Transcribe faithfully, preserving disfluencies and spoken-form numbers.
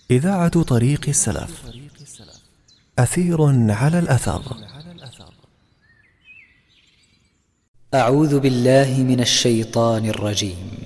إذاعة طريق السلف. أثير على الأثر. أعوذ بالله من الشيطان الرجيم.